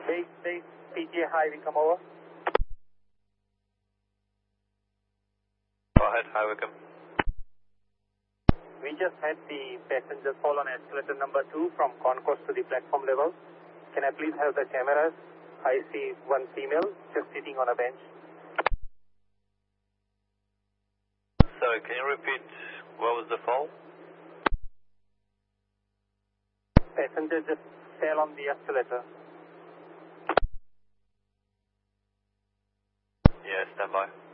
Base PTA high, we come over. Go ahead, hi, welcome. We just had the passengers fall on escalator number 2 from concourse to the platform level. Can I please have the cameras? I see one female just sitting on a bench. Sorry, can you repeat what was the fall? Passenger just fell on the escalator. Yeah, stand by.